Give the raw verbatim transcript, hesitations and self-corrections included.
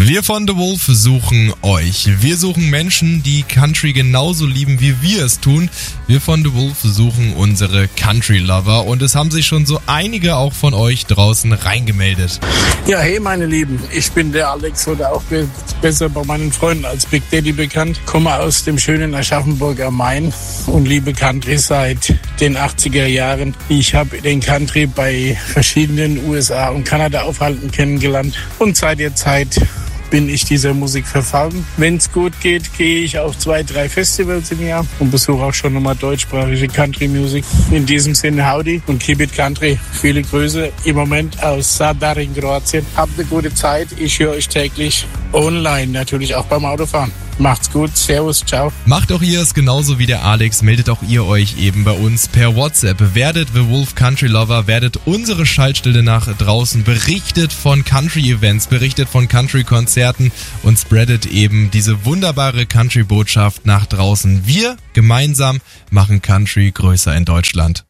Wir von The Wolf suchen euch. Wir suchen Menschen, die Country genauso lieben, wie wir es tun. Wir von The Wolf suchen unsere Country-Lover und es haben sich schon so einige auch von euch draußen reingemeldet. Ja, hey meine Lieben, ich bin der Alex oder auch be- besser bei meinen Freunden als Big Daddy bekannt. Komme aus dem schönen Aschaffenburg am Main und liebe Country seit den achtziger Jahren. Ich habe den Country bei verschiedenen U S A und Kanada-Aufhalten kennengelernt und seit der Zeit bin ich dieser Musik verfallen. Wenn es gut geht, gehe ich auf zwei, drei Festivals im Jahr und besuche auch schon nochmal deutschsprachige Country-Musik. In diesem Sinne, howdy und keep it country. Viele Grüße im Moment aus Zadar in Kroatien. Habt eine gute Zeit. Ich höre euch täglich online, natürlich auch beim Autofahren. Macht's gut. Servus. Ciao. Macht auch ihr es genauso wie der Alex. Meldet auch ihr euch eben bei uns per WhatsApp. Werdet The Wolf Country Lover. Werdet unsere Schaltstelle nach draußen. Berichtet von Country-Events. Berichtet von Country-Konzerten. Und spreadet eben diese wunderbare Country-Botschaft nach draußen. Wir gemeinsam machen Country größer in Deutschland.